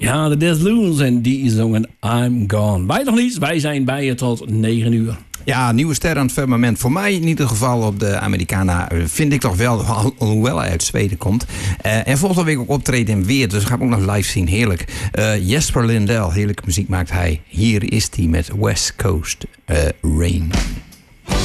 Ja, de Dead Loons en die zongen I'm Gone. Wij nog niet, wij zijn bij je tot 9 uur. Ja, nieuwe ster aan het firmament. Voor mij in ieder geval op de Americana vind ik toch wel, hoewel hij uit Zweden komt. En volgende week ook optreden in Weert, dus ga ik ook nog live zien. Heerlijk. Jesper Lindell, heerlijke muziek maakt hij. Hier is hij met West Coast Rain.